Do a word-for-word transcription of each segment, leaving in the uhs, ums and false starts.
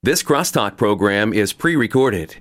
This Crosstalk program is pre-recorded.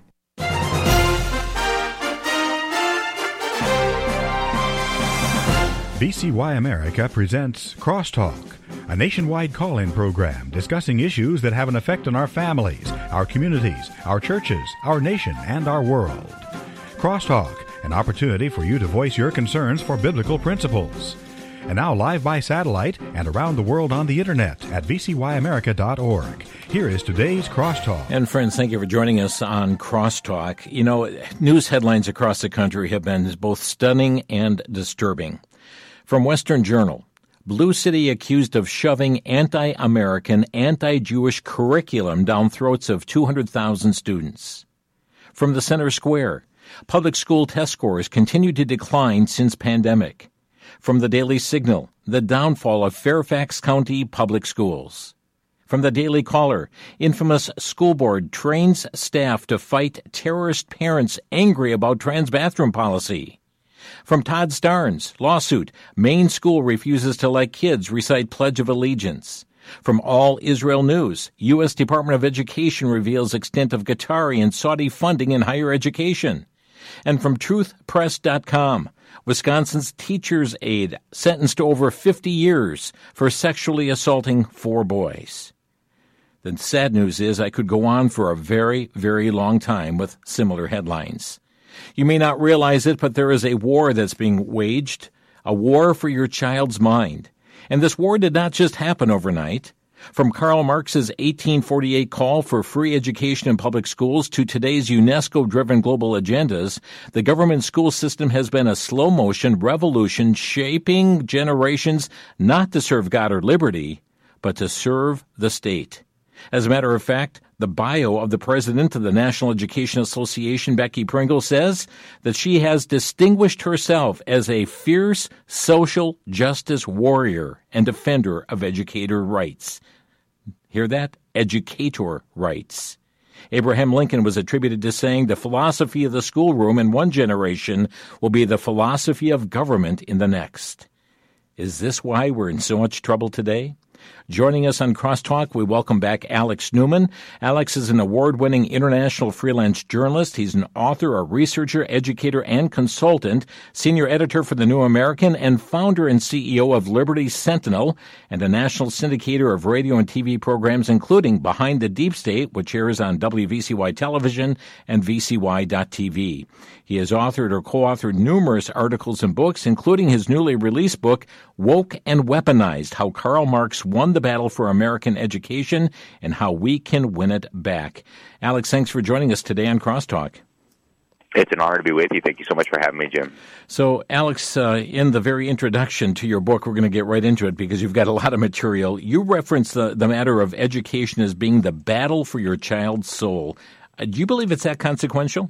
V C Y America presents Crosstalk, a nationwide call-in program discussing issues that have an effect on our families, our communities, our churches, our nation, and our world. Crosstalk, an opportunity for you to voice your concerns for biblical principles. And now live by satellite and around the world on the internet at v c y america dot org. Here is today's Crosstalk. And friends, thank you for joining us on Crosstalk. You know, news headlines across the country have been both stunning and disturbing. From Western Journal, Blue City accused of shoving anti-American, anti-Jewish curriculum down throats of two hundred thousand students. From the Center Square, public school test scores continue to decline since pandemic. From the Daily Signal, the downfall of Fairfax County public schools. From the Daily Caller, infamous school board trains staff to fight terrorist parents angry about trans bathroom policy. From Todd Starnes, lawsuit, Maine school refuses to let kids recite Pledge of Allegiance. From All Israel News, U S Department of Education reveals extent of Qatari and Saudi funding in higher education. And from truth press dot com, Wisconsin's teacher's aide sentenced to over fifty years for sexually assaulting four boys. The sad news is I could go on for a very, very long time with similar headlines. You may not realize it, but there is a war that's being waged, a war for your child's mind. And this war did not just happen overnight. From Karl Marx's eighteen forty-eight call for free education in public schools to today's UNESCO-driven global agendas, the government school system has been a slow-motion revolution shaping generations not to serve God or liberty, but to serve the state. As a matter of fact, the bio of the president of the National Education Association, Becky Pringle, says that she has distinguished herself as a fierce social justice warrior and defender of educator rights. Hear that? Educator rights. Abraham Lincoln was attributed to saying the philosophy of the schoolroom in one generation will be the philosophy of government in the next. Is this why we're in so much trouble today? Joining us on Crosstalk, we welcome back Alex Newman. Alex is an award-winning international freelance journalist. He's an author, a researcher, educator, and consultant, senior editor for The New American, and founder and C E O of Liberty Sentinel, and a national syndicator of radio and T V programs, including Behind the Deep State, which airs on W V C Y Television and V C Y dot T V. He has authored or co-authored numerous articles and books, including his newly released book, Woke and Weaponized, How Karl Marx Won the Battle for American Education and How We Can Win It Back. Alex, thanks for joining us today on Crosstalk. It's an honor to be with you. Thank you so much for having me, Jim. So, Alex, uh, in the very introduction to your book, we're going to get right into it because you've got a lot of material. You reference the, the matter of education as being the battle for your child's soul. Uh, do you believe it's that consequential?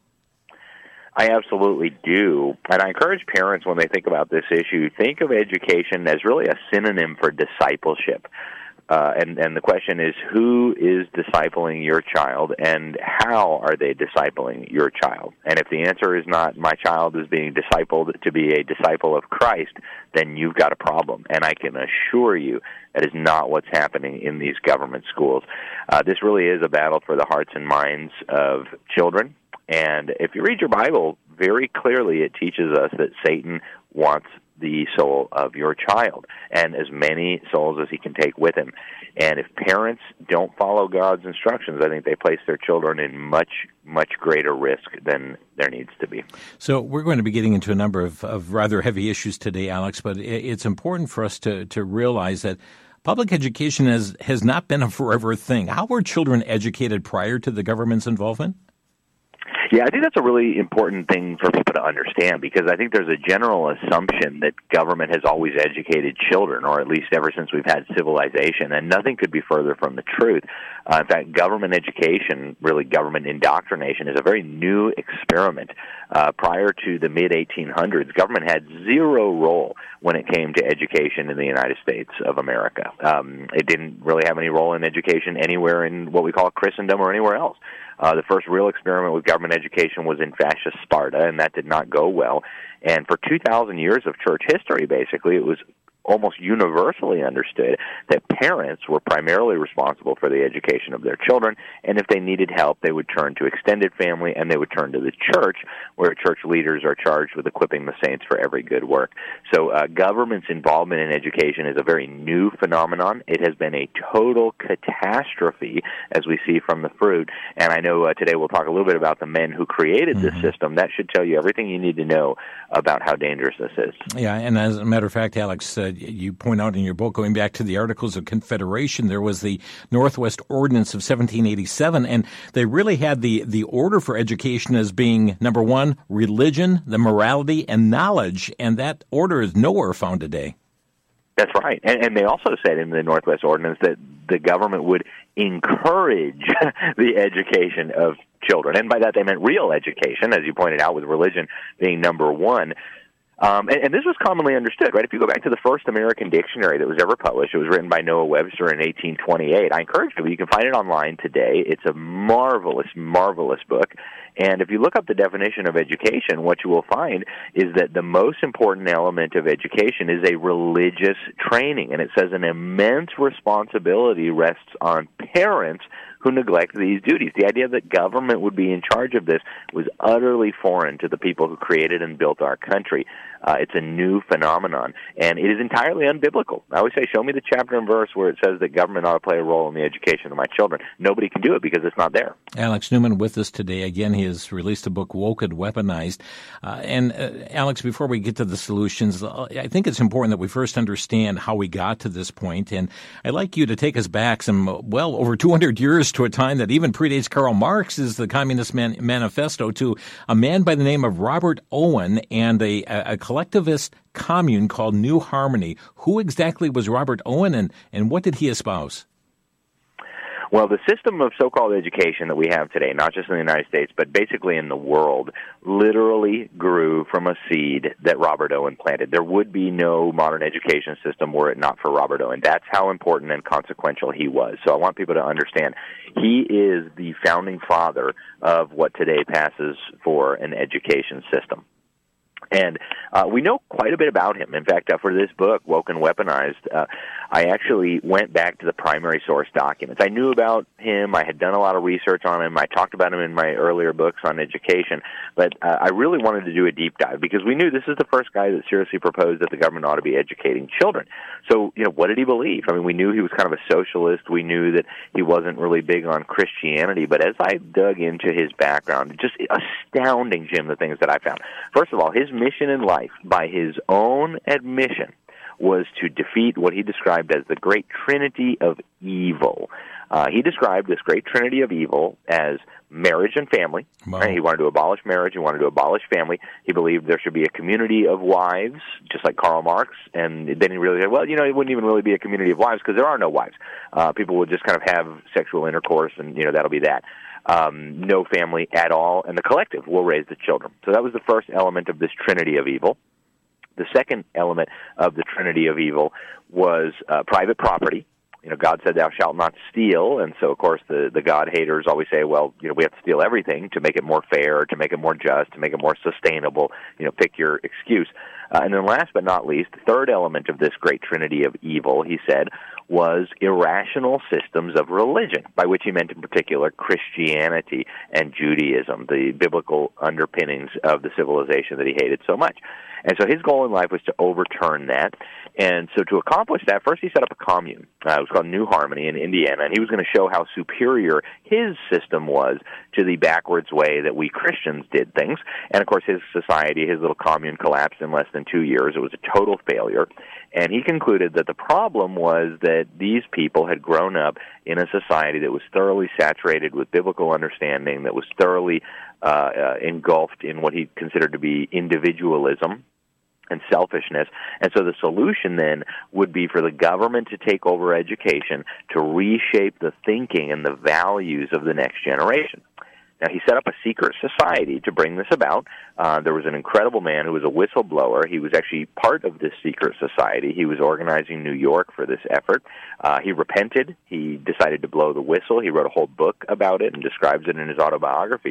I absolutely do. And I encourage parents, when they think about this issue, think of education as really a synonym for discipleship. Uh, and, and the question is, who is discipling your child, and how are they discipling your child? And if the answer is not, my child is being discipled to be a disciple of Christ, then you've got a problem. And I can assure you that is not what's happening in these government schools. Uh, this really is a battle for the hearts and minds of children. And if you read your Bible, very clearly it teaches us that Satan wants the soul of your child, and as many souls as he can take with him. And if parents don't follow God's instructions, I think they place their children in much, much greater risk than there needs to be. So we're going to be getting into a number of, of rather heavy issues today, Alex, but it's important for us to, to realize that public education has, has not been a forever thing. How were children educated prior to the government's involvement? Yeah, I think that's a really important thing for people to understand, because I think there's a general assumption that government has always educated children, or at least ever since we've had civilization, and nothing could be further from the truth. Uh, in fact, government education, really government indoctrination, is a very new experiment. Uh, prior to the mid eighteen hundreds, government had zero role when it came to education in the United States of America. Um, it didn't really have any role in education anywhere in what we call Christendom or anywhere else. Uh, the first real experiment with government education was in fascist Sparta, and that did not go well. And for two thousand years of church history, basically, it was almost universally understood that parents were primarily responsible for the education of their children, and if they needed help, they would turn to extended family, and they would turn to the church, where church leaders are charged with equipping the saints for every good work. So uh, government's involvement in education is a very new phenomenon. It has been a total catastrophe, as we see from the fruit, and I know uh, today we'll talk a little bit about the men who created this mm-hmm. system. That should tell you everything you need to know about how dangerous this is. Yeah, and as a matter of fact, Alex, uh, you point out in your book, going back to the Articles of Confederation, there was the Northwest Ordinance of seventeen eighty-seven, and they really had the, the order for education as being, number one, religion, the morality, and knowledge, and that order is nowhere found today. That's right. And, and they also said in the Northwest Ordinance that the government would encourage the education of children. And by that they meant real education, as you pointed out, with religion being number one. Um, and, and this was commonly understood, right? If you go back to the first American dictionary that was ever published, it was written by Noah Webster in eighteen twenty-eight. I encourage you, you can find it online today. It's a marvelous, marvelous book. And if you look up the definition of education, what you will find is that the most important element of education is a religious training. And it says an immense responsibility rests on parents who neglect these duties. The idea that government would be in charge of this was utterly foreign to the people who created and built our country. Uh, it's a new phenomenon, and it is entirely unbiblical. I always say, show me the chapter and verse where it says that government ought to play a role in the education of my children. Nobody can do it because it's not there. Alex Newman with us today. Again, he has released a book, Woke and Weaponized. Uh, and, uh, Alex, before we get to the solutions, I think it's important that we first understand how we got to this point. And I'd like you to take us back some, well, over two hundred years to a time that even predates Karl Marx's The Communist Man- Manifesto, to a man by the name of Robert Owen and a, a collectivist commune called New Harmony. Who exactly was Robert Owen, and, and what did he espouse? Well, the system of so-called education that we have today, not just in the United States, but basically in the world, literally grew from a seed that Robert Owen planted. There would be no modern education system were it not for Robert Owen. That's how important and consequential he was. So I want people to understand he is the founding father of what today passes for an education system. And uh, we know quite a bit about him. In fact, uh, for this book, Woke and Weaponized, uh, I actually went back to the primary source documents. I knew about him. I had done a lot of research on him. I talked about him in my earlier books on education. But uh, I really wanted to do a deep dive because we knew this is the first guy that seriously proposed that the government ought to be educating children. So, you know, what did he believe? I mean, we knew he was kind of a socialist. We knew that he wasn't really big on Christianity. But as I dug into his background, just astounding, Jim, the things that I found. First of all, his mission in life, by his own admission, was to defeat what he described as the great trinity of evil. Uh, he described this great trinity of evil as marriage and family. Wow. Right? He wanted to abolish marriage. He wanted to abolish family. He believed there should be a community of wives, just like Karl Marx. And then he really said, well, you know, it wouldn't even really be a community of wives because there are no wives. Uh, people would just kind of have sexual intercourse, and, you know, that'll be that. Um, no family at all, and the collective will raise the children. So that was the first element of this trinity of evil. The second element of the trinity of evil was uh, private property. You know, God said, thou shalt not steal, and so, of course, the, the God haters always say, well, you know, we have to steal everything to make it more fair, to make it more just, to make it more sustainable. You know, pick your excuse. Uh, and then last but not least, the third element of this great trinity of evil, he said, was irrational systems of religion, by which he meant in particular Christianity and Judaism, the biblical underpinnings of the civilization that he hated so much. And so his goal in life was to overturn that. And so to accomplish that, first he set up a commune. Uh, it was called New Harmony in Indiana, and he was going to show how superior his system was to the backwards way that we Christians did things. And, of course, his society, his little commune collapsed in less than two years. It was a total failure. And he concluded that the problem was that these people had grown up in a society that was thoroughly saturated with biblical understanding, that was thoroughly uh, uh, engulfed in what he considered to be individualism and selfishness. And so the solution then would be for the government to take over education to reshape the thinking and the values of the next generation. Now, he set up a secret society to bring this about. Uh, there was an incredible man who was a whistleblower. He was actually part of this secret society. He was organizing New York for this effort. Uh, he repented. He decided to blow the whistle. He wrote a whole book about it and describes it in his autobiography.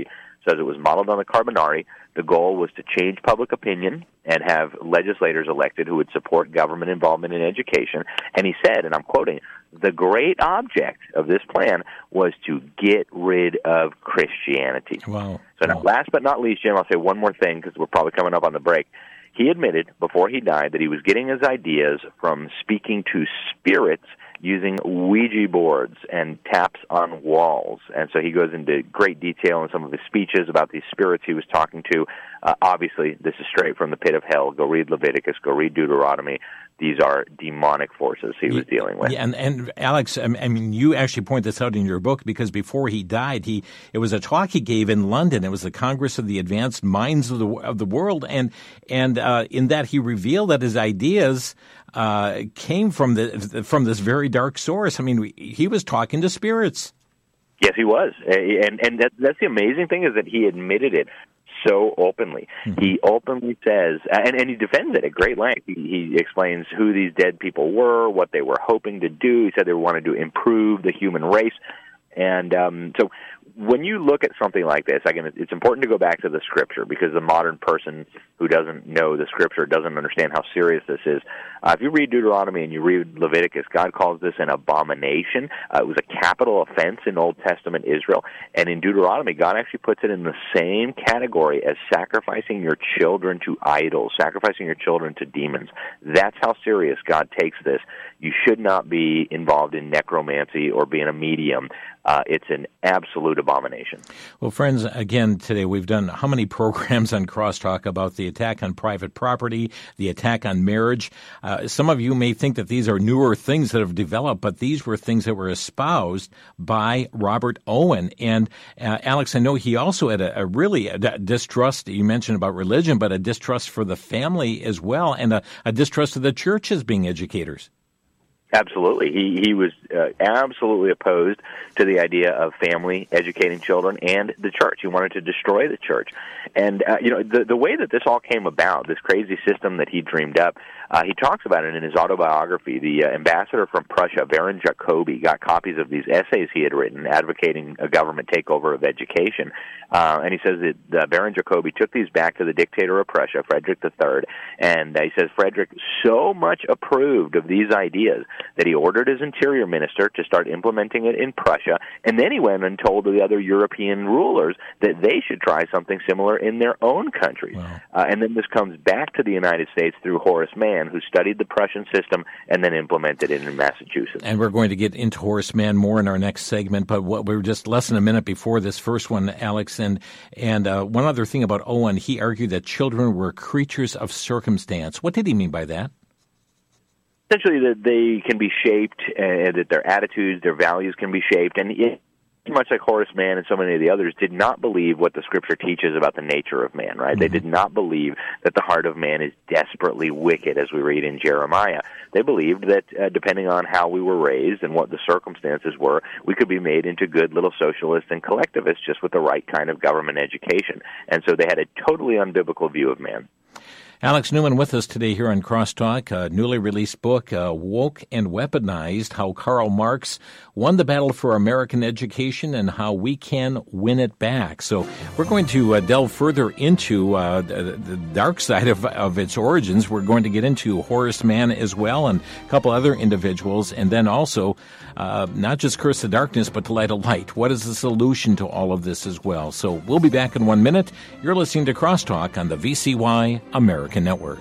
says it was modeled on the Carbonari. The goal was to change public opinion and have legislators elected who would support government involvement in education. And he said, and I'm quoting, the great object of this plan was to get rid of Christianity. Wow. So now, wow. last but not least, Jim, I'll say one more thing because we're probably coming up on the break. He admitted before he died that he was getting his ideas from speaking to spirits using Ouija boards and taps on walls. And so he goes into great detail in some of his speeches about these spirits he was talking to. Uh, obviously, this is straight from the pit of hell. Go read Leviticus. Go read Deuteronomy. These are demonic forces he was dealing with. Yeah, and, and Alex, I mean, you actually point this out in your book because before he died, he it was a talk he gave in London. It was the Congress of the Advanced Minds of the of the World, and and uh, in that he revealed that his ideas uh, came from the from this very dark source. I mean, he was talking to spirits. Yes, he was, and and that, that's the amazing thing is that he admitted it so openly. Mm-hmm. He openly says, and, and he defends it at great length. He, he explains who these dead people were, what they were hoping to do. He said they wanted to improve the human race. And um, so when you look at something like this, again, it's important to go back to the Scripture because the modern person who doesn't know the Scripture doesn't understand how serious this is. Uh, if you read Deuteronomy and you read Leviticus, God calls this an abomination. Uh, it was a capital offense in Old Testament Israel. And in Deuteronomy, God actually puts it in the same category as sacrificing your children to idols, sacrificing your children to demons. That's how serious God takes this. You should not be involved in necromancy or being a medium. Uh, it's an absolute abomination. Well, friends, again, today we've done how many programs on Crosstalk about the attack on private property, the attack on marriage. Uh, some of you may think that these are newer things that have developed, but these were things that were espoused by Robert Owen. And uh, Alex, I know he also had a, a really a distrust, you mentioned about religion, but a distrust for the family as well, and a, a distrust of the church as being educators. Absolutely. He he was uh, absolutely opposed to the idea of family educating children and the church. He wanted to destroy the church. And, uh, you know, the, the way that this all came about, this crazy system that he dreamed up, uh, he talks about it in his autobiography. The uh, ambassador from Prussia, Baron Jacobi, got copies of these essays he had written advocating a government takeover of education. Uh, and he says that uh, Baron Jacobi took these back to the dictator of Prussia, Frederick the Third, and uh, he says Frederick so much approved of these ideas that he ordered his interior minister to start implementing it in Prussia, and then he went and told the other European rulers that they should try something similar in their own countries. Wow. Uh, and then this comes back to the United States through Horace Mann, who studied the Prussian system and then implemented it in Massachusetts. And we're going to get into Horace Mann more in our next segment, but what, we were just less than a minute before this first one, Alex, and, and uh, one other thing about Owen, he argued that children were creatures of circumstance. What did he mean by that? Essentially, that they can be shaped, uh, that their attitudes, their values can be shaped, and it, much like Horace Mann and so many of the others, did not believe what the Scripture teaches about the nature of man, right? Mm-hmm. They did not believe that the heart of man is desperately wicked, as we read in Jeremiah. They believed that uh, depending on how we were raised and what the circumstances were, we could be made into good little socialists and collectivists just with the right kind of government education. And so they had a totally unbiblical view of man. Alex Newman with us today here on Crosstalk, a newly released book, uh, Woke and Weaponized, How Karl Marx Won the Battle for American Education and How We Can Win It Back. So we're going to uh, delve further into uh, the, the dark side of, of its origins. We're going to get into Horace Mann as well and a couple other individuals, and then also uh, not just curse the darkness, but to light a light. What is the solution to all of this as well? So we'll be back in one minute. You're listening to Crosstalk on the V C Y American Network.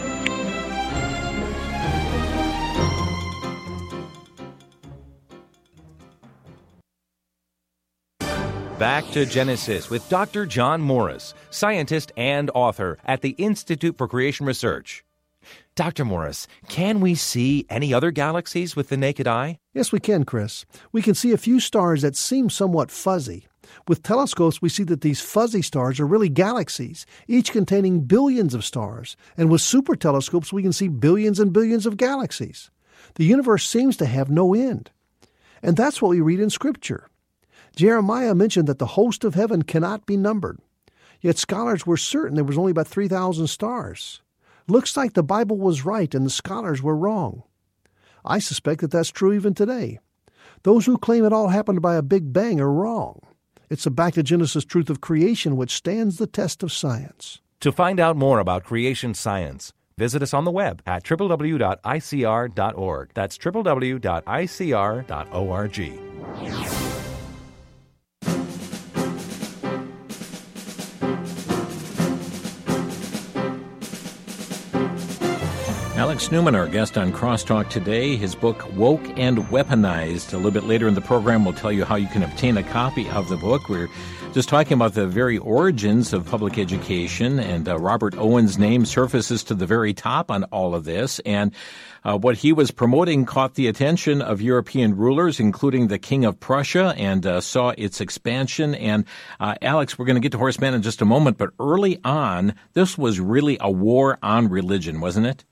Back to Genesis with Doctor John Morris, scientist and author at the Institute for Creation Research. Doctor Morris, can we see any other galaxies with the naked eye? Yes, we can, Chris. We can see a few stars that seem somewhat fuzzy. With telescopes, we see that these fuzzy stars are really galaxies, each containing billions of stars. And with super telescopes, we can see billions and billions of galaxies. The universe seems to have no end. And that's what we read in Scripture. Jeremiah mentioned that the host of heaven cannot be numbered. Yet scholars were certain there was only about three thousand stars. Looks like the Bible was right and the scholars were wrong. I suspect that that's true even today. Those who claim it all happened by a big bang are wrong. It's a back to Genesis truth of creation which stands the test of science. To find out more about creation science, visit us on the web at w w w dot i c r dot org. That's w w w dot i c r dot org. Alex Newman, our guest on Crosstalk today, his book, Woke and Weaponized. A little bit later in the program, we'll tell you how you can obtain a copy of the book. We're just talking about the very origins of public education, and uh, Robert Owen's name surfaces to the very top on all of this. And uh, what he was promoting caught the attention of European rulers, including the King of Prussia, and uh, saw its expansion. And uh, Alex, we're going to get to Horace Mann in just a moment, but early on, this was really a war on religion, wasn't it?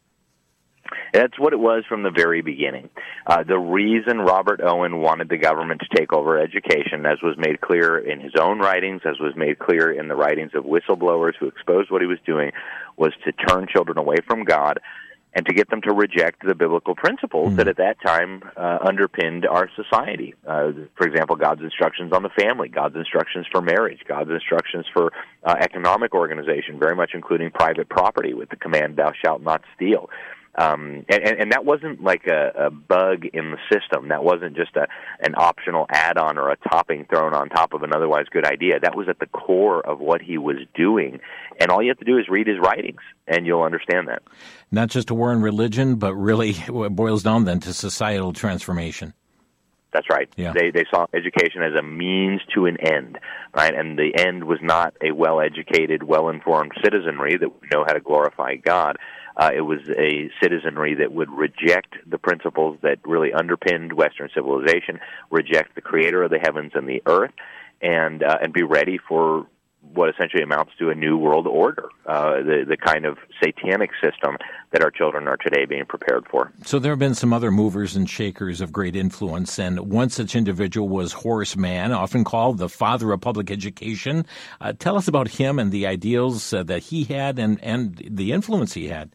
That's what it was from the very beginning. Uh, the reason Robert Owen wanted the government to take over education, as was made clear in his own writings, as was made clear in the writings of whistleblowers who exposed what he was doing, was to turn children away from God and to get them to reject the biblical principles mm. that at that time uh, underpinned our society. Uh, for example, God's instructions on the family, God's instructions for marriage, God's instructions for uh, economic organization, very much including private property with the command, thou shalt not steal. Um, and, and that wasn't like a, a bug in the system. That wasn't just a, an optional add-on or a topping thrown on top of an otherwise good idea. That was at the core of what he was doing. And all you have to do is read his writings, and you'll understand that. Not just a war on religion, but really it boils down then to societal transformation. That's right. Yeah. They they saw education as a means to an end, right? And the end was not a well-educated, well-informed citizenry that would know how to glorify God. Uh, it was a citizenry that would reject the principles that really underpinned Western civilization, reject the creator of the heavens and the earth, and uh, and be ready for what essentially amounts to a new world order, uh, the, the kind of satanic system that our children are today being prepared for. So there have been some other movers and shakers of great influence, and one such individual was Horace Mann, often called the father of public education. Uh, tell us about him and the ideals uh, that he had and, and the influence he had.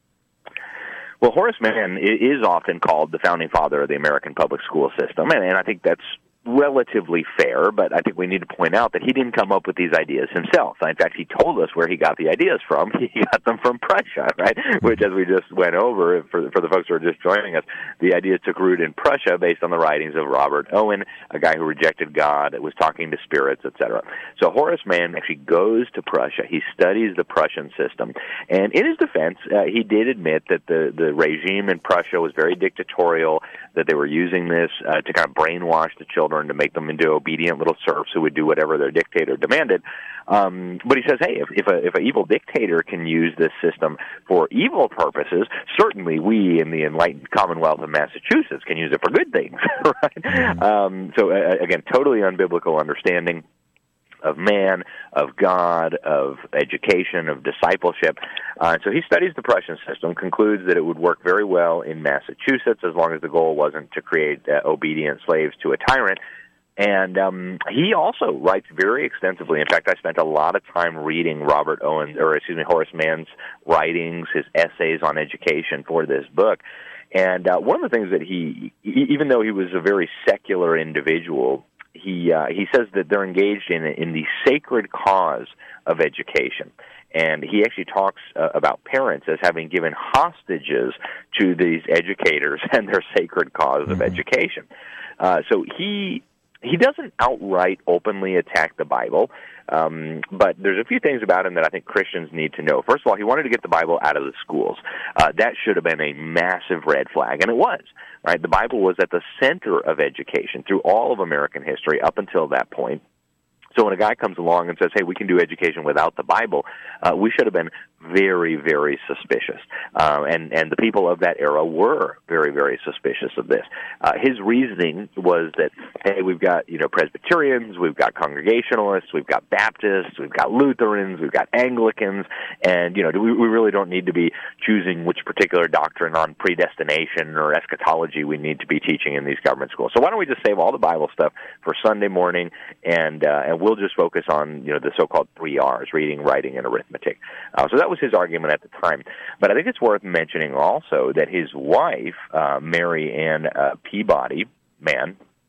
Well, Horace Mann is often called the founding father of the American public school system, and, and I think that's relatively fair, but I think we need to point out that he didn't come up with these ideas himself. In fact, he told us where he got the ideas from. He got them from Prussia, right? Which, as we just went over, for, for the folks who are just joining us, the ideas took root in Prussia based on the writings of Robert Owen, a guy who rejected God, was talking to spirits, et cetera. So Horace Mann actually goes to Prussia. He studies the Prussian system. And in his defense, uh, he did admit that the, the regime in Prussia was very dictatorial, that they were using this uh, to kind of brainwash the children, to make them into obedient little serfs who would do whatever their dictator demanded. Um, but he says, hey, if, if, a, if an evil dictator can use this system for evil purposes, certainly we in the enlightened Commonwealth of Massachusetts can use it for good things. Right? Mm-hmm. Um, so, uh, again, totally unbiblical understanding of man, of God, of education, of discipleship. Uh, so he studies the Prussian system, concludes that it would work very well in Massachusetts as long as the goal wasn't to create uh, obedient slaves to a tyrant. And um, he also writes very extensively. In fact, I spent a lot of time reading Robert Owen, or excuse me, Horace Mann's writings, his essays on education for this book. And uh, one of the things that he, even though he was a very secular individual, He uh, he says that they're engaged in in the sacred cause of education, and he actually talks uh, about parents as having given hostages to these educators and their sacred cause mm-hmm. of education. Uh, so he he doesn't outright openly attack the Bible, um, but there's a few things about him that I think Christians need to know. First of all, he wanted to get the Bible out of the schools. Uh, that should have been a massive red flag, and it was. Right, the Bible was at the center of education through all of American history up until that point. So when a guy comes along and says, hey, we can do education without the Bible, uh, we should have been very, very suspicious. Uh, and, and the people of that era were very, very suspicious of this. Uh, his reasoning was that, hey, we've got, you know, Presbyterians, we've got Congregationalists, we've got Baptists, we've got Lutherans, we've got Anglicans, and, you know, we, we really don't need to be choosing which particular doctrine on predestination or eschatology we need to be teaching in these government schools. So why don't we just save all the Bible stuff for Sunday morning, and uh, and we'll just focus on, you know, the so-called three R's, reading, writing, and arithmetic. Uh, so that was his argument at the time. But I think it's worth mentioning also that his wife, uh, Mary Ann uh, Peabody Mann,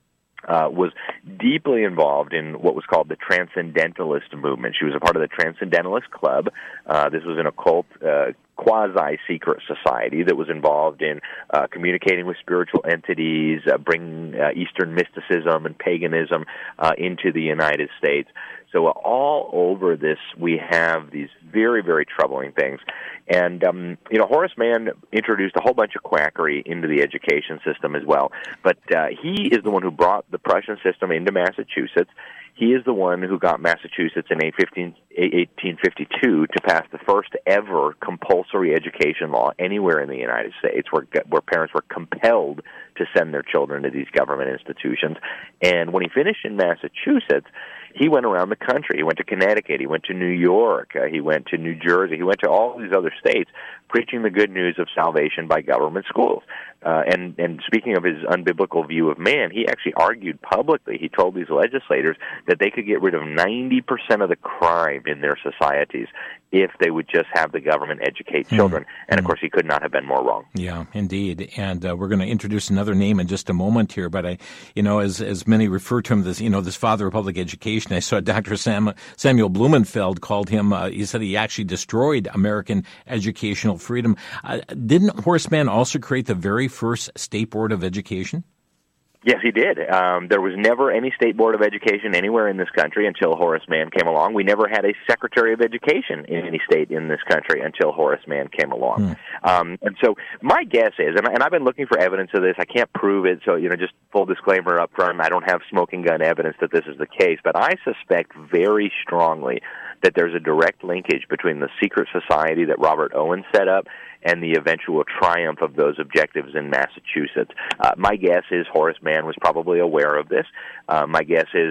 uh, was deeply involved in what was called the Transcendentalist movement. She was a part of the Transcendentalist Club. Uh, this was an occult uh, quasi-secret society that was involved in uh, communicating with spiritual entities, uh, bringing uh, Eastern mysticism and paganism uh, into the United States. So uh, all over this, we have these very, very troubling things. And, um, you know, Horace Mann introduced a whole bunch of quackery into the education system as well. But uh, he is the one who brought the Prussian system into Massachusetts. He is the one who got Massachusetts in eighteen fifty-two to pass the first ever compulsory education law anywhere in the United States, where where parents were compelled to send their children to these government institutions. And when he finished in Massachusetts, he went around the country. He went to Connecticut. He went to New York. Uh, he went to New Jersey. He went to all these other states preaching the good news of salvation by government schools. Uh, and, and speaking of his unbiblical view of man, he actually argued publicly. He told these legislators that they could get rid of ninety percent of the crime in their societies if they would just have the government educate children. Mm. And, of course, he could not have been more wrong. Yeah, indeed. And uh, we're going to introduce another name in just a moment here. But, I, you know, as as many refer to him, this, you know, this father of public education, I saw Doctor Sam, Samuel Blumenfeld called him, uh, he said he actually destroyed American educational freedom. Uh, didn't Horace Mann also create the very first State Board of Education? Yes, he did. Um, there was never any state board of education anywhere in this country until Horace Mann came along. We never had a secretary of education in any state in this country until Horace Mann came along. Hmm. Um, and so my guess is, and, and I've been looking for evidence of this. I can't prove it, so you know, just full disclaimer up front. I don't have smoking gun evidence that this is the case, but I suspect very strongly that there's a direct linkage between the secret society that Robert Owen set up and the eventual triumph of those objectives in Massachusetts. Uh, my guess is Horace Mann was probably aware of this. Uh, my guess is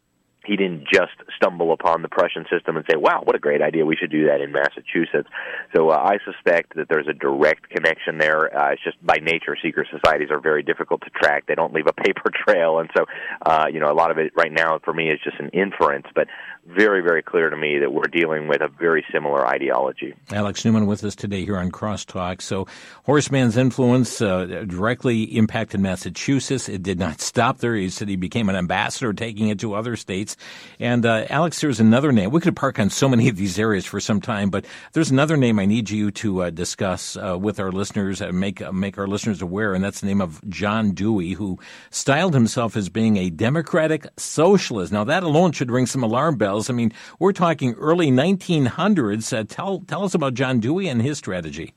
he didn't just stumble upon the Prussian system and say, wow, what a great idea, we should do that in Massachusetts. So uh, I suspect that there's a direct connection there. Uh, it's just by nature, secret societies are very difficult to track. They don't leave a paper trail. And so, uh, you know, a lot of it right now for me is just an inference, but very, very clear to me that we're dealing with a very similar ideology. Alex Newman with us today here on Crosstalk. So Horace Mann's influence uh, directly impacted Massachusetts. It did not stop there. He said he became an ambassador, taking it to other states. And uh, Alex, there's another name. We could park on so many of these areas for some time, but there's another name I need you to uh, discuss uh, with our listeners and make uh, make our listeners aware, and that's the name of John Dewey, who styled himself as being a democratic socialist. Now, that alone should ring some alarm bells. I mean, we're talking early nineteen hundreds. Uh, tell tell us about John Dewey and his strategy.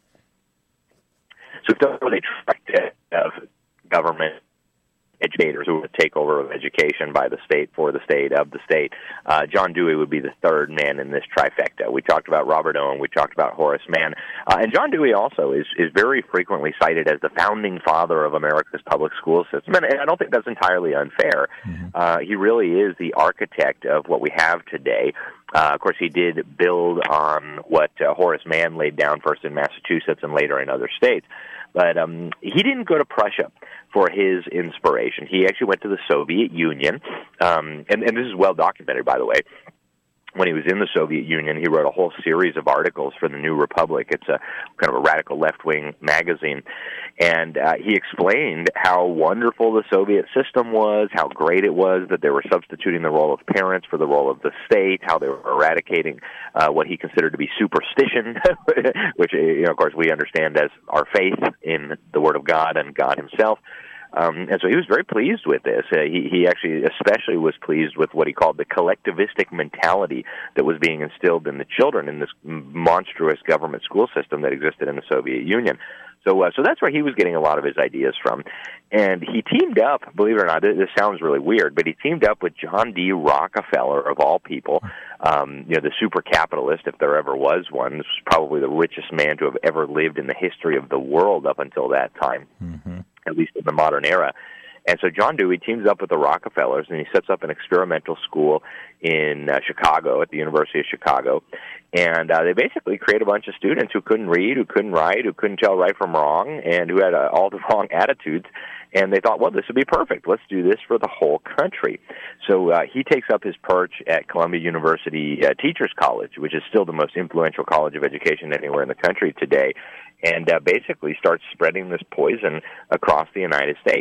So it doesn't really track of government educators who would take over of education by the state, for the state, of the state. Uh, John Dewey would be the third man in this trifecta. We talked about Robert Owen. We talked about Horace Mann. Uh, and John Dewey also is, is very frequently cited as the founding father of America's public school system. And I don't think that's entirely unfair. Mm-hmm. Uh, he really is the architect of what we have today. Uh, of course, he did build on what uh, Horace Mann laid down first in Massachusetts and later in other states. But um, he didn't go to Prussia for his inspiration. He actually went to the Soviet Union, um, and, and this is well documented, by the way. When he was in the Soviet Union, he wrote a whole series of articles for the New Republic. It's a kind of a radical left-wing magazine. And uh, he explained how wonderful the Soviet system was, how great it was that they were substituting the role of parents for the role of the state, how they were eradicating uh, what he considered to be superstition, which, you know, of course, we understand as our faith in the Word of God and God himself. Um, and so he was very pleased with this. Uh, he, he actually especially was pleased with what he called the collectivistic mentality that was being instilled in the children in this monstrous government school system that existed in the Soviet Union. So uh, so that's where he was getting a lot of his ideas from. And he teamed up, believe it or not, this sounds really weird, but he teamed up with John D. Rockefeller, of all people, um, you know, the super capitalist, if there ever was one. This was probably the richest man to have ever lived in the history of the world up until that time. Mm-hmm. At least in the modern era. And so John Dewey teams up with the Rockefellers, and he sets up an experimental school in uh, Chicago, at the University of Chicago. And uh, they basically create a bunch of students who couldn't read, who couldn't write, who couldn't tell right from wrong, and who had uh, all the wrong attitudes. And they thought, well, this would be perfect. Let's do this for the whole country. So uh, he takes up his perch at Columbia University uh, Teachers College, which is still the most influential college of education anywhere in the country today, and uh, basically starts spreading this poison across the United States.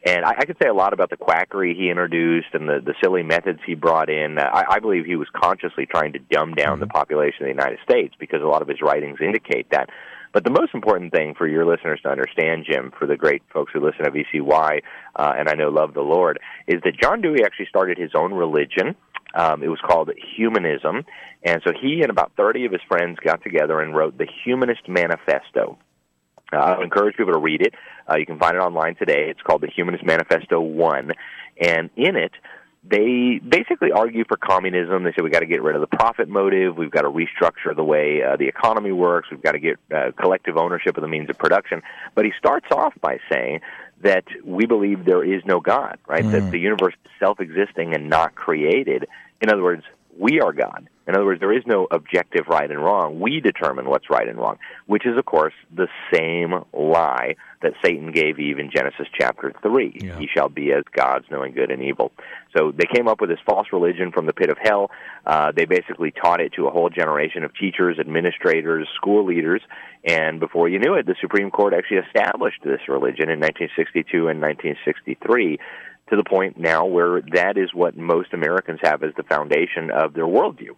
And I, I could say a lot about the quackery he introduced and the, the silly methods he brought in. Uh, I, I believe he was consciously trying to dumb down mm-hmm. the population of the United States because a lot of his writings indicate that. But the most important thing for your listeners to understand, Jim, for the great folks who listen to V C Y, uh, and I know love the Lord, is that John Dewey actually started his own religion. Um, it was called Humanism. And so he and about thirty of his friends got together and wrote the Humanist Manifesto. Uh, I would encourage people to read it. Uh, you can find it online today. It's called the Humanist Manifesto one. And in it, they basically argue for communism. They say we've got to get rid of the profit motive. We've got to restructure the way uh, the economy works. We've got to get uh, collective ownership of the means of production. But he starts off by saying that we believe there is no God, right? Mm. That the universe is self-existing and not created. In other words, we are God. In other words, there is no objective right and wrong. We determine what's right and wrong, which is, of course, the same lie that Satan gave Eve in Genesis chapter three. Yeah. He shall be as gods, knowing good and evil. So they came up with this false religion from the pit of hell. Uh, they basically taught it to a whole generation of teachers, administrators, school leaders, and before you knew it, the Supreme Court actually established this religion in nineteen sixty-two and nineteen sixty-three, to the point now where that is what most Americans have as the foundation of their worldview.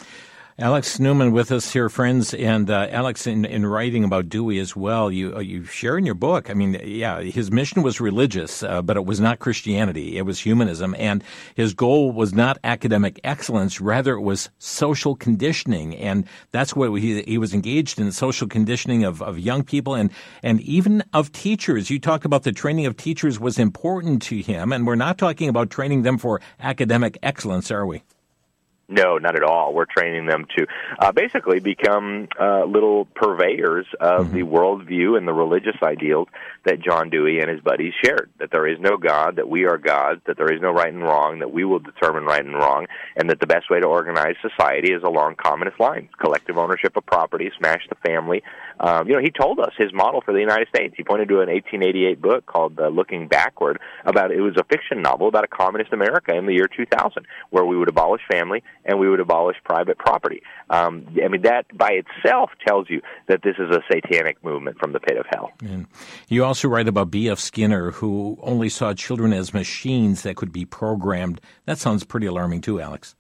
Alex Newman with us here, friends. And uh, Alex, in, in writing about Dewey as well, you uh, you share in your book, I mean, yeah, his mission was religious, uh, but it was not Christianity. It was humanism. And his goal was not academic excellence. Rather, it was social conditioning. And that's what he, he was engaged in, social conditioning of, of young people and, and even of teachers. You talk about the training of teachers was important to him. And we're not talking about training them for academic excellence, are we? No, not at all. We're training them to uh, basically become uh, little purveyors of mm-hmm. the worldview and the religious ideals that John Dewey and his buddies shared, that there is no God, that we are gods, that there is no right and wrong, that we will determine right and wrong, and that the best way to organize society is along communist lines, collective ownership of property, smash the family. Um, you know, he told us his model for the United States. He pointed to an eighteen eighty-eight book called uh, Looking Backward. About it was a fiction novel about a communist America in the year two thousand, where we would abolish family and we would abolish private property. Um, I mean, that by itself tells you that this is a satanic movement from the pit of hell. And you also write about B F Skinner, who only saw children as machines that could be programmed. That sounds pretty alarming too, Alex.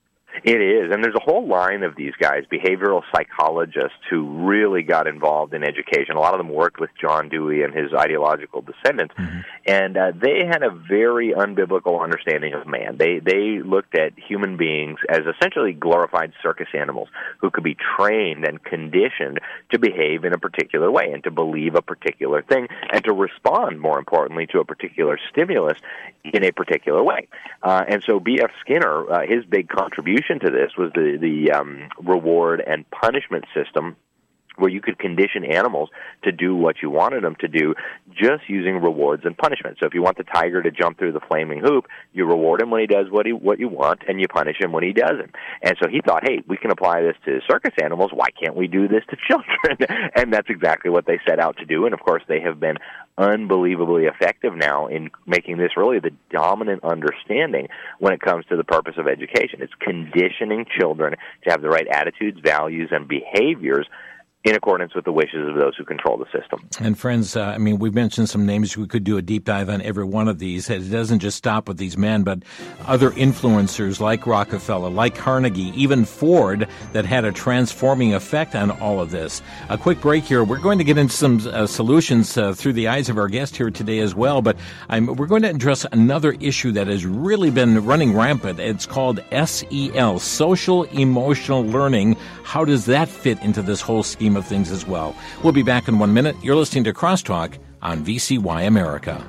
It is, and there's a whole line of these guys, behavioral psychologists, who really got involved in education. A lot of them worked with John Dewey and his ideological descendants, mm-hmm. and uh, they had a very unbiblical understanding of man. They they looked at human beings as essentially glorified circus animals who could be trained and conditioned to behave in a particular way and to believe a particular thing and to respond, more importantly, to a particular stimulus in a particular way. Uh, and so B F Skinner, uh, his big contribution to this was the, the um, reward and punishment system, where you could condition animals to do what you wanted them to do just using rewards and punishment. So if you want the tiger to jump through the flaming hoop, you reward him when he does what he what you want, and you punish him when he doesn't. And so he thought, hey, we can apply this to circus animals. Why can't we do this to children? And that's exactly what they set out to do. And, of course, they have been unbelievably effective now in making this really the dominant understanding when it comes to the purpose of education. It's conditioning children to have the right attitudes, values, and behaviors in accordance with the wishes of those who control the system. And friends, uh, I mean, we've mentioned some names. We could do a deep dive on every one of these. It doesn't just stop with these men, but other influencers like Rockefeller, like Carnegie, even Ford, that had a transforming effect on all of this. A quick break here. We're going to get into some uh, solutions uh, through the eyes of our guest here today as well, but I'm, we're going to address another issue that has really been running rampant. It's called S E L, Social Emotional Learning. How does that fit into this whole scheme of things as well? We'll be back in one minute. You're listening to Crosstalk on V C Y America.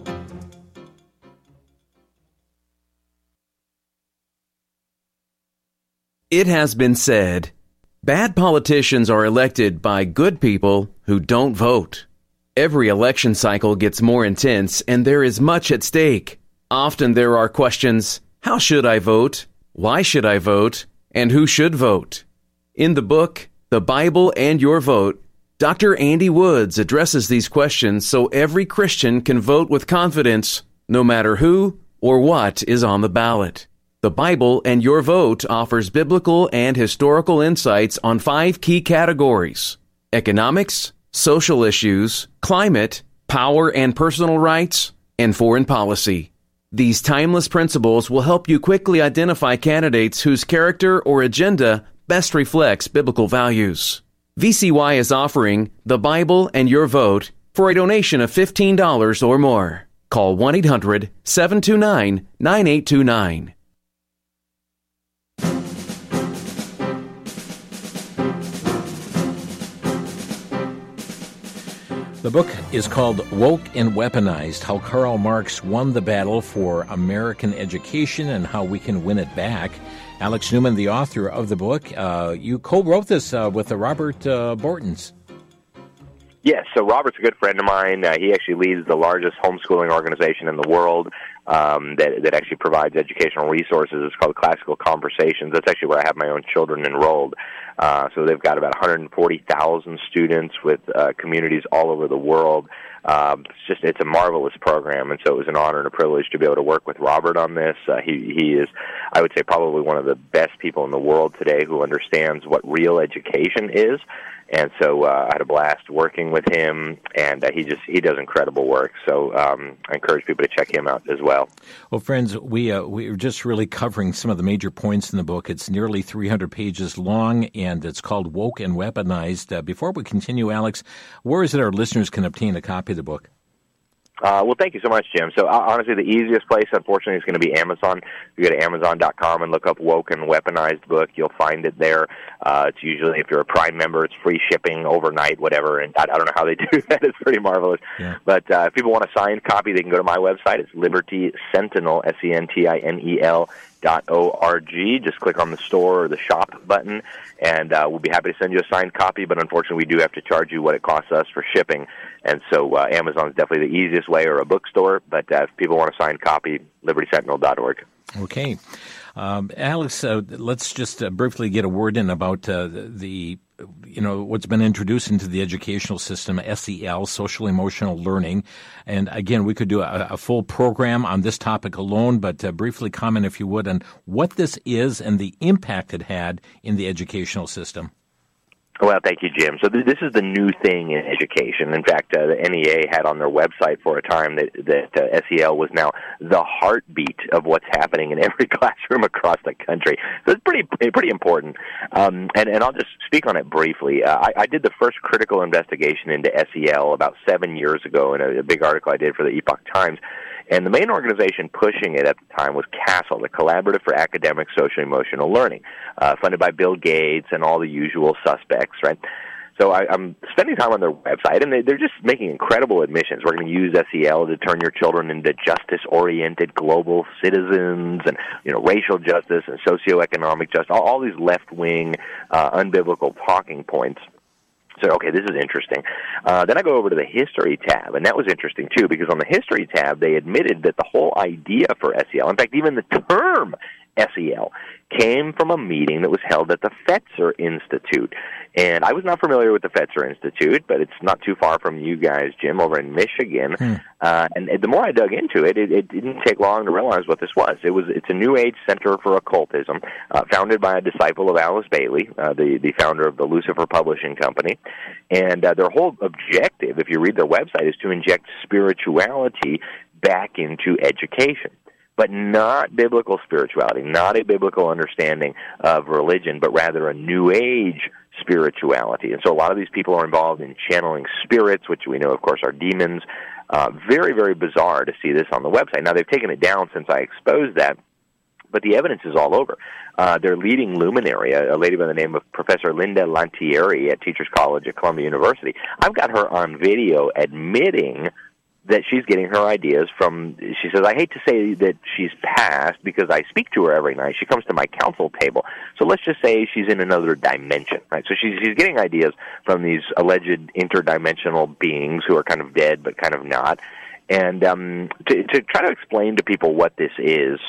It has been said, bad politicians are elected by good people who don't vote. Every election cycle gets more intense, and there is much at stake. Often there are questions, how should I vote? Why should I vote? And who should vote? In the book, The Bible and Your Vote, Doctor Andy Woods addresses these questions so every Christian can vote with confidence, no matter who or what is on the ballot. The Bible and Your Vote offers biblical and historical insights on five key categories: economics, social issues, climate, power and personal rights, and foreign policy. These timeless principles will help you quickly identify candidates whose character or agenda best reflects biblical values. V C Y is offering The Bible and Your Vote for a donation of fifteen dollars or more. Call one eight hundred seven two nine nine eight two nine. The book is called Woke and Weaponized, How Karl Marx Won the Battle for American Education and How We Can Win It Back. Alex Newman, the author of the book, uh, you co-wrote this uh, with uh, Robert uh, Bortons. Yes, so Robert's a good friend of mine. Uh, he actually leads the largest homeschooling organization in the world um, that, that actually provides educational resources. It's called Classical Conversations. That's actually where I have my own children enrolled. Uh, so they've got about one hundred forty thousand students with uh, communities all over the world. Um, it's just it's a marvelous program, and so it was an honor and a privilege to be able to work with Robert on this. Uh, he he is, I would say, probably one of the best people in the world today who understands what real education is. And so uh, I had a blast working with him, and uh, he just he does incredible work. So um, I encourage people to check him out as well. Well, friends, we uh, we're just really covering some of the major points in the book. It's nearly three hundred pages long, and it's called Woke and Weaponized. Uh, before we continue, Alex, where is it our listeners can obtain a copy of the book? Uh, well, thank you so much, Jim. So, uh, honestly, the easiest place, unfortunately, is going to be Amazon. If you go to amazon dot com and look up Woke and Weaponized book, you'll find it there. Uh, it's usually, if you're a Prime member, it's free shipping overnight, whatever, and I, I don't know how they do that. It's pretty marvelous. Yeah. But uh, if people want a signed copy, they can go to my website. It's Liberty Sentinel, S E N T I N E L, dot O R G. Just click on the store or the shop button, and uh, we'll be happy to send you a signed copy, but unfortunately, we do have to charge you what it costs us for shipping. And so uh, Amazon is definitely the easiest way, or a bookstore. But uh, if people want a signed copy, liberty sentinel dot org. Okay. Um, Alex, uh, let's just uh, briefly get a word in about uh, the, you know, what's been introduced into the educational system, S E L, social emotional learning. And again, we could do a, a full program on this topic alone, but uh, briefly comment, if you would, on what this is and the impact it had in the educational system. Well, thank you, Jim. So th- this is the new thing in education. In fact, uh, the N E A had on their website for a time that, that uh, S E L was now the heartbeat of what's happening in every classroom across the country. So it's pretty pretty important. Um, and, and I'll just speak on it briefly. Uh, I, I did the first critical investigation into S E L about seven years ago in a, a big article I did for the Epoch Times. And the main organization pushing it at the time was CASEL, the Collaborative for Academic Social Emotional Learning, uh, funded by Bill Gates and all the usual suspects, right? So I, I'm spending time on their website, and they, they're just making incredible admissions. We're going to use S E L to turn your children into justice-oriented global citizens, and you know, racial justice and socioeconomic justice, all, all these left-wing, uh, unbiblical talking points. So, okay, this is interesting. Uh, then I go over to the history tab, and that was interesting, too, because on the history tab, they admitted that the whole idea for S E L, in fact, even the term S E L, came from a meeting that was held at the Fetzer Institute. And I was not familiar with the Fetzer Institute, but it's not too far from you guys, Jim, over in Michigan. Hmm. Uh, and the more I dug into it, it, it didn't take long to realize what this was. It was it's a New Age center for occultism, uh, founded by a disciple of Alice Bailey, uh, the, the founder of the Lucifer Publishing Company. And uh, their whole objective, if you read their website, is to inject spirituality back into education. But not biblical spirituality, not a biblical understanding of religion, but rather a New Age spirituality. And so a lot of these people are involved in channeling spirits, which we know, of course, are demons. Uh, very, very bizarre to see this on the website. Now, they've taken it down since I exposed that, but the evidence is all over. Uh, their leading luminary, a, a lady by the name of Professor Linda Lantieri at Teachers College at Columbia University, I've got her on video admitting that she's getting her ideas from, she says, I hate to say that she's passed because I speak to her every night. She comes to my council table. So let's just say she's in another dimension, right? So she's, she's getting ideas from these alleged interdimensional beings who are kind of dead but kind of not. And um, to, to try to explain to people what this is,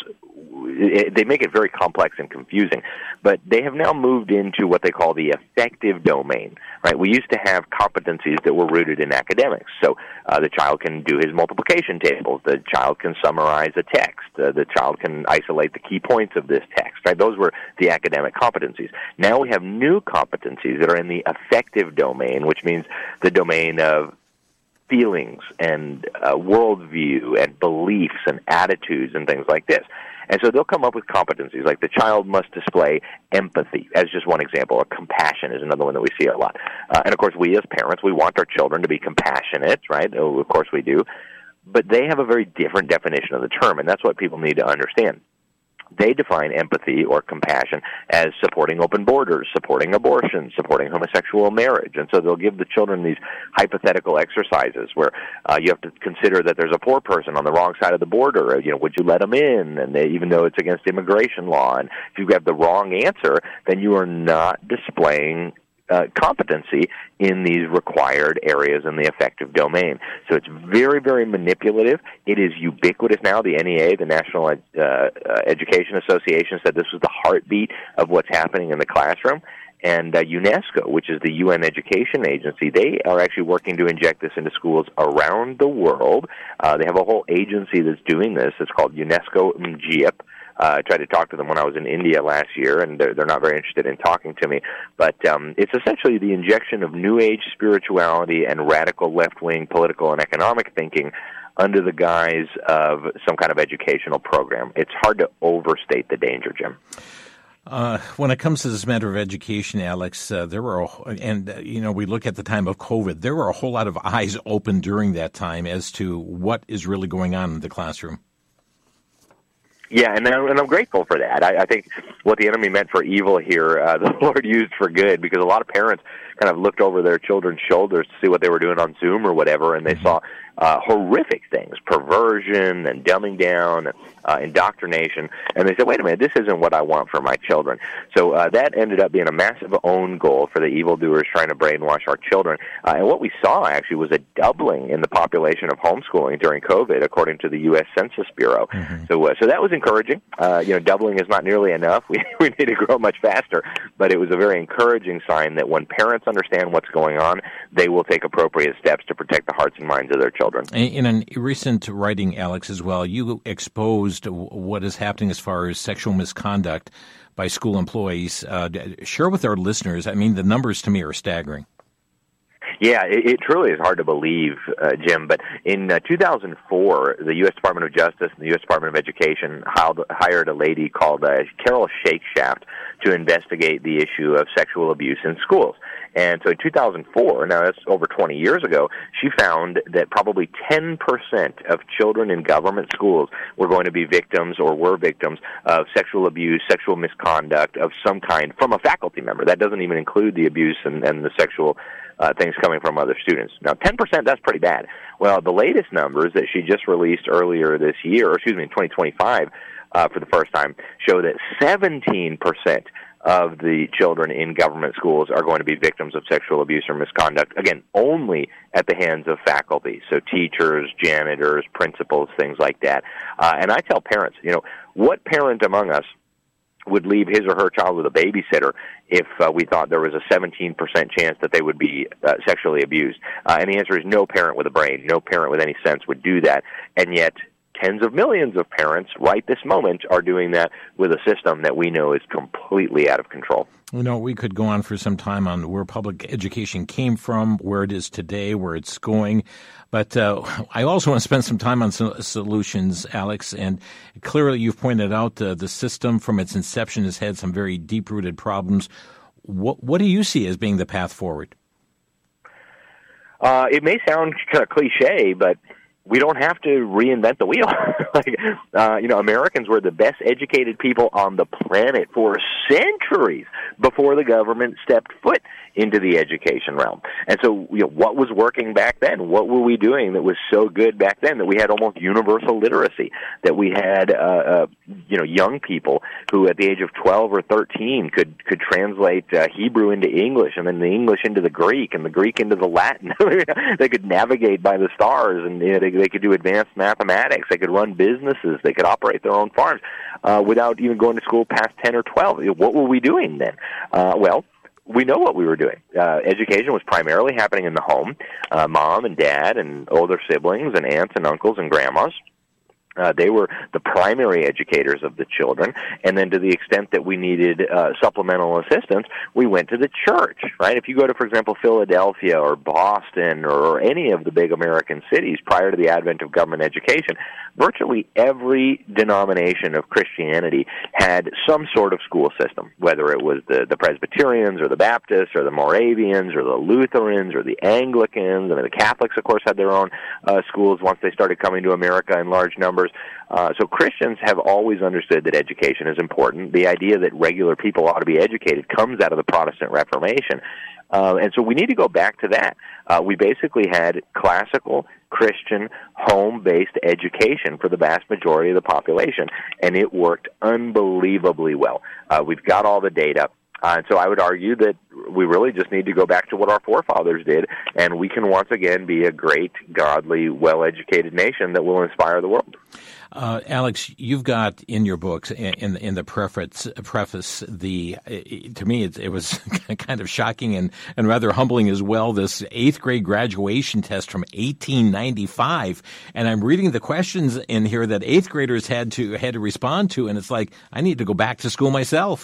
it, they make it very complex and confusing. But they have now moved into what they call the affective domain, right? We used to have competencies that were rooted in academics. So uh, the child can do his multiplication tables. The child can summarize a text. Uh, the child can isolate the key points of this text, right? Those were the academic competencies. Now we have new competencies that are in the affective domain, which means the domain of feelings and uh, worldview and beliefs and attitudes and things like this. And so they'll come up with competencies, like the child must display empathy, as just one example, or compassion is another one that we see a lot. Uh, and, of course, we as parents, we want our children to be compassionate, right? Oh, of course we do. But they have a very different definition of the term, and that's what people need to understand. They define empathy or compassion as supporting open borders, supporting abortion, supporting homosexual marriage. And so they'll give the children these hypothetical exercises where uh, you have to consider that there's a poor person on the wrong side of the border. You know, would you let them in? And they, even though it's against immigration law, and if you have the wrong answer, then you are not displaying Uh, competency in these required areas in the affective domain. So it's very, very manipulative. It is ubiquitous now. The N E A, the National uh, uh, Education Association, said this was the heartbeat of what's happening in the classroom. And uh, UNESCO, which is the U N Education Agency, they are actually working to inject this into schools around the world. Uh, they have a whole agency that's doing this. It's called UNESCO M G I P. Uh, I tried to talk to them when I was in India last year, and they're, they're not very interested in talking to me. But um, it's essentially the injection of New Age spirituality and radical left-wing political and economic thinking under the guise of some kind of educational program. It's hard to overstate the danger, Jim. Uh, when it comes to this matter of education, Alex, uh, there were, a, and uh, you know, we look at the time of COVID, there were a whole lot of eyes open during that time as to what is really going on in the classroom. Yeah, and, and I'm grateful for that. I, I think what the enemy meant for evil here, uh, the Lord used for good, because a lot of parents kind of looked over their children's shoulders to see what they were doing on Zoom or whatever, and they mm-hmm. saw uh, horrific things, perversion and dumbing down, uh, indoctrination, and they said, wait a minute, this isn't what I want for my children. So uh, that ended up being a massive own goal for the evildoers trying to brainwash our children. Uh, and what we saw, actually, was a doubling in the population of homeschooling during COVID, according to the U S Census Bureau. Mm-hmm. So uh, so that was encouraging. Uh, you know, doubling is not nearly enough. We, we need to grow much faster. But it was a very encouraging sign that when parents understand what's going on, they will take appropriate steps to protect the hearts and minds of their children. In a recent writing, Alex, as well, you exposed what is happening as far as sexual misconduct by school employees. Uh, share with our listeners. I mean, the numbers to me are staggering. Yeah, it, it truly is hard to believe, uh, Jim, but in uh, two thousand four, the U S Department of Justice and the U S Department of Education hired a lady called uh, Carol Shakeshaft to investigate the issue of sexual abuse in schools. And so in two thousand four, now that's over twenty years ago, she found that probably ten percent of children in government schools were going to be victims or were victims of sexual abuse, sexual misconduct of some kind from a faculty member. That doesn't even include the abuse and, and the sexual uh, things coming from other students. Now, ten percent, that's pretty bad. Well, the latest numbers that she just released earlier this year, or excuse me, in twenty twenty-five, uh, for the first time, show that seventeen percent of the children in government schools are going to be victims of sexual abuse or misconduct, again, only at the hands of faculty, so teachers, janitors, principals, things like that. Uh, and I tell parents, you know, what parent among us would leave his or her child with a babysitter if uh, we thought there was a seventeen percent chance that they would be uh, sexually abused? Uh, and the answer is no parent with a brain, no parent with any sense would do that, and yet tens of millions of parents right this moment are doing that with a system that we know is completely out of control. You know, we could go on for some time on where public education came from, where it is today, where it's going. But uh, I also want to spend some time on some solutions, Alex. And clearly you've pointed out uh, the system from its inception has had some very deep-rooted problems. What, what do you see as being the path forward? Uh, it may sound kind of cliche, but we don't have to reinvent the wheel. like, uh, you know, Americans were the best educated people on the planet for centuries before the government stepped foot into the education realm. And so, you know, what was working back then? What were we doing that was so good back then that we had almost universal literacy, that we had, uh, uh, you know, young people who at the age of twelve or thirteen could, could translate uh, Hebrew into English and then the English into the Greek and the Greek into the Latin. They could navigate by the stars, and you know, they, they could do advanced mathematics. They could run businesses. They could operate their own farms uh, without even going to school past ten or twelve. What were we doing then? Uh, well, we know what we were doing. Uh, education was primarily happening in the home, uh, mom and dad and older siblings and aunts and uncles and grandmas. Uh, they were the primary educators of the children, and then to the extent that we needed uh, supplemental assistance, we went to the church, right? If you go to, for example, Philadelphia or Boston or any of the big American cities prior to the advent of government education, virtually every denomination of Christianity had some sort of school system, whether it was the, the Presbyterians or the Baptists or the Moravians or the Lutherans or the Anglicans. I mean, the Catholics, of course, had their own uh, schools once they started coming to America in large numbers. Uh, so Christians have always understood that education is important. The idea that regular people ought to be educated comes out of the Protestant Reformation. Uh, and so we need to go back to that. Uh, we basically had classical, Christian, home-based education for the vast majority of the population, and it worked unbelievably well. Uh, we've got all the data. Uh, and so I would argue that we really just need to go back to what our forefathers did, and we can once again be a great, godly, well-educated nation that will inspire the world. Uh, Alex, you've got in your books, in in the preface, preface the to me it, it was kind of shocking and, and rather humbling as well. This eighth grade graduation test from eighteen ninety-five, and I'm reading the questions in here that eighth graders had to had to respond to, and it's like I need to go back to school myself.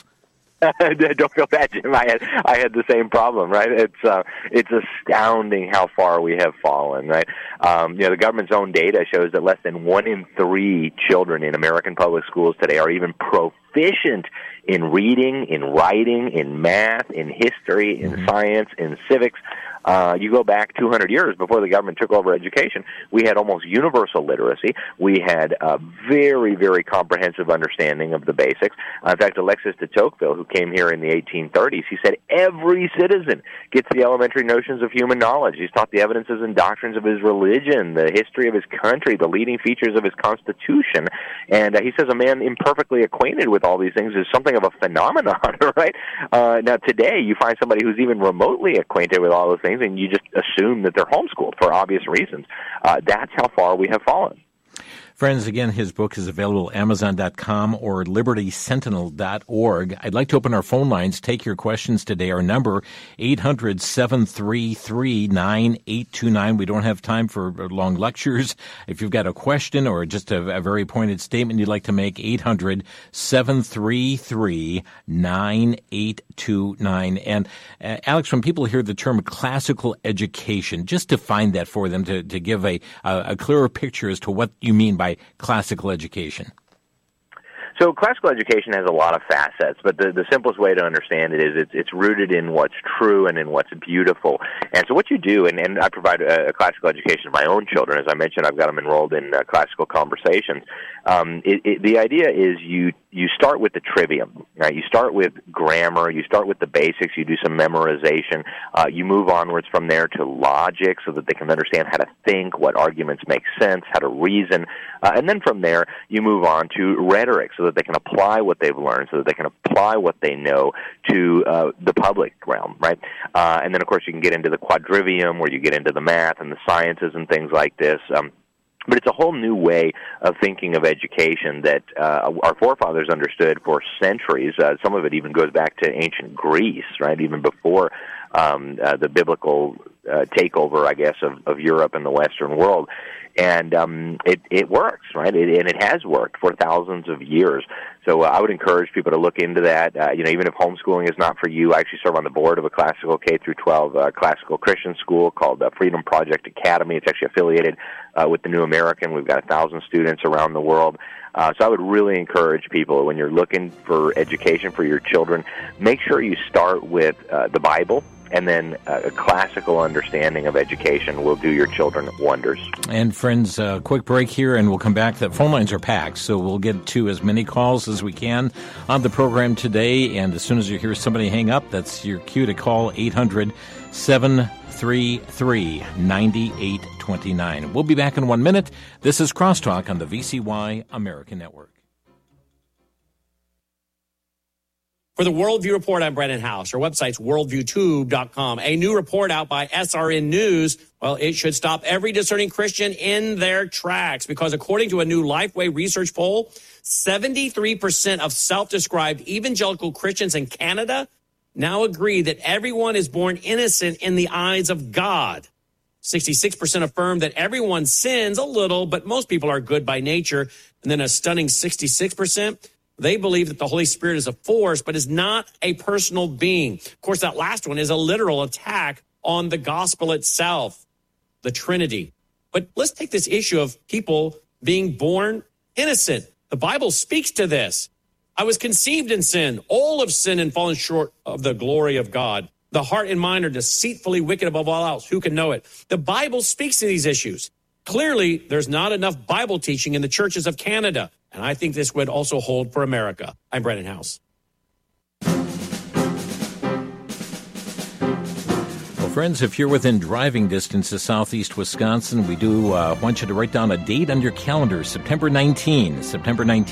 Don't feel bad, Jim. I had I had the same problem, right? It's uh, it's astounding how far we have fallen, right? Um, you know, the government's own data shows that less than one in three children in American public schools today are even proficient in reading, in writing, in math, in history, in mm-hmm. science, in civics. Uh, you go back two hundred years before the government took over education, we had almost universal literacy. We had a very, very comprehensive understanding of the basics. Uh, in fact, Alexis de Tocqueville, who came here in the eighteen thirties, he said every citizen gets the elementary notions of human knowledge. He's taught the evidences and doctrines of his religion, the history of his country, the leading features of his constitution. And uh, he says a man imperfectly acquainted with all these things is something of a phenomenon, right? Uh, now, today, you find somebody who's even remotely acquainted with all those things, and you just assume that they're homeschooled for obvious reasons. Uh, that's how far we have fallen. Friends, again, his book is available at Amazon dot com or Liberty Sentinel dot org. I'd like to open our phone lines, take your questions today. Our number, eight hundred, seven three three, nine eight two nine. We don't have time for long lectures. If you've got a question or just a, a very pointed statement you'd like to make, eight hundred, seven three three, nine eight two nine. And uh, Alex, when people hear the term classical education, just define that for them to, to give a, a, a clearer picture as to what you mean by classical education. So classical education has a lot of facets, but the, the simplest way to understand it is it's, it's rooted in what's true and in what's beautiful. And so what you do, and, and I provide a, a classical education to my own children. As I mentioned, I've got them enrolled in uh, classical conversations. Um, it, it, the idea is you you start with the trivium, right? You start with grammar, you start with the basics, you do some memorization, uh, you move onwards from there to logic so that they can understand how to think, what arguments make sense, how to reason, uh, and then from there you move on to rhetoric so that they can apply what they've learned, so that they can apply what they know to uh, the public realm, right? Uh, and then, of course, you can get into the quadrivium where you get into the math and the sciences and things like this. Um, But it's a whole new way of thinking of education that uh, our forefathers understood for centuries. Uh, some of it even goes back to ancient Greece, right, even before um, uh, the biblical uh, takeover, I guess, of, of Europe and the Western world. And um, it, it works, right? It, and it has worked for thousands of years. So uh, I would encourage people to look into that. Uh, you know, even if homeschooling is not for you, I actually serve on the board of a classical K through twelve uh, classical Christian school called uh, Freedom Project Academy. It's actually affiliated uh, with the New American. We've got a thousand students around the world. Uh, so I would really encourage people, when you're looking for education for your children, make sure you start with uh, the Bible, and then uh, a classical understanding of education will do your children wonders. And friends, a uh, quick break here, and we'll come back. The phone lines are packed, so we'll get to as many calls as we can on the program today. And as soon as you hear somebody hang up, that's your cue to call eight hundred, seven three three, nine eight two nine. We'll be back in one minute. This is Crosstalk on the V C Y American Network. For the Worldview Report, I'm Brennan House. Our website's worldview tube dot com. A new report out by S R N News, well, it should stop every discerning Christian in their tracks, because according to a new Lifeway research poll, seventy-three percent of self-described evangelical Christians in Canada now agree that everyone is born innocent in the eyes of God. sixty-six percent affirm that everyone sins a little, but most people are good by nature. And then a stunning sixty-six percent, they believe that the Holy Spirit is a force, but is not a personal being. Of course, that last one is a literal attack on the gospel itself, the Trinity. But let's take this issue of people being born innocent. The Bible speaks to this. I was conceived in sin. All have sinned and fallen short of the glory of God. The heart and mind are deceitfully wicked above all else. Who can know it? The Bible speaks to these issues. Clearly, there's not enough Bible teaching in the churches of Canada. And I think this would also hold for America. I'm Brennan House. Well, friends, if you're within driving distance of southeast Wisconsin, we do uh, want you to write down a date on your calendar, September nineteenth. September nineteenth.